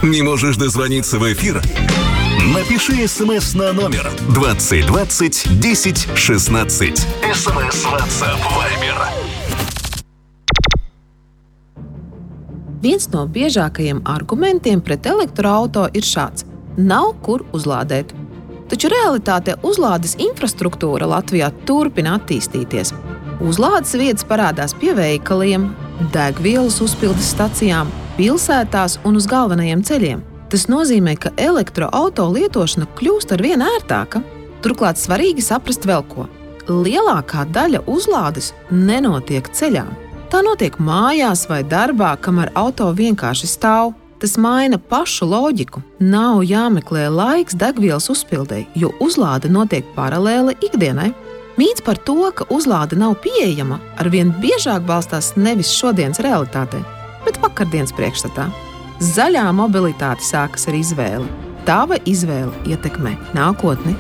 Не можешь дозвониться в эфир? Напиши СМС на номер 2020 10 16. СМС, WhatsApp, Viber. Viens no biežākajiem argumentiem pret elektroauto ir šāds: nav kur uzlādēt. Taču realitātē uzlādes infrastruktūra Latvijā turpina attīstīties. Uzlādes vietas parādās pie veikaliem, degvielas uzpildes stacijām, pilsētās un uz galvenajiem ceļiem. Tas nozīmē, ka elektroauto lietošana kļūst arvien ērtāka. Turklāt svarīgi saprast vēl ko. Lielākā daļa uzlādes nenotiek ceļā. Tā notiek mājās vai darbā, kamēr auto vienkārši stāv. Tas maina pašu loģiku. Nav jāmeklē laiks degvielas uzpildei, jo uzlāde notiek paralēli ikdienai. Mīts par to, ka uzlāde nav pieejama, arvien biežāk balstās nevis šodienas realitātē, bet vakardienas priekšstatā. Zaļā mobilitāte sākas ar izvēli. Tava izvēle ietekmē nākotni.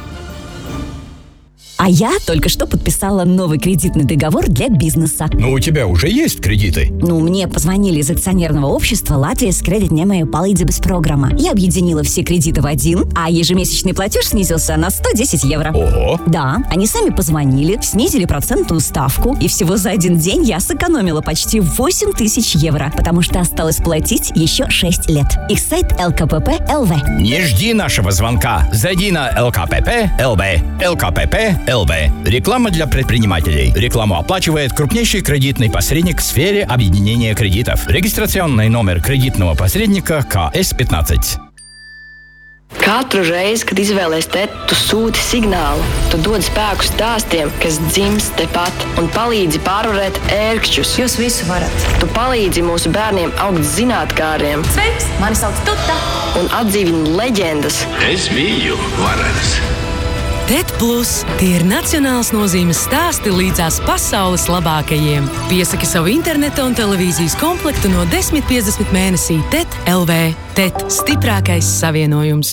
А я только что подписала новый кредитный договор для бизнеса. Но у тебя уже есть кредиты? Мне позвонили из акционерного общества Латвijas kreditņēmēju palīdzības программа. Я объединила все кредиты в один, а ежемесячный платеж снизился на 110 евро. Ого! Да, они сами позвонили, снизили процентную ставку, и всего за один день я сэкономила почти 8000 евро, потому что осталось платить еще 6 лет. Их сайт LKPP.LV. Не жди нашего звонка. Зайди на LKPP.LV. LKPP.LV. Реклама для предпринимателей. Рекламу оплачивает крупнейший кредитный посредник в сфере объединения кредитов. Регистрационный номер кредитного посредника КС-15. Katru reizi, kad izvēlies tēt, tu sūti signālu. Tu dod spēku stāstiem, kas dzimst tepat un palīdzi pārvarēt ērkšķus. Jūs visu varat. Tu palīdzi mūsu bērniem augt zinātkāriem. Sveiks, mani sauc Tuta. Un atdzīvini leģendas. Es biju varens. TET Plus – tie ir nacionāls nozīmes stāsti līdzās pasaules labākajiem. Piesaki savu interneta un televīzijas komplektu no 10,50 mēnesī TET LV. TET – stiprākais savienojums.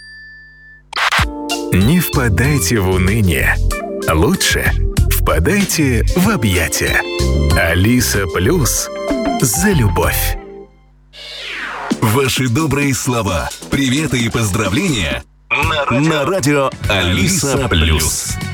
Не впадайте в уныние. Лучше впадайте в объятия. Алиса Плюс за любовь. Ваши добрые слова, приветы и поздравления на радио Алиса Плюс.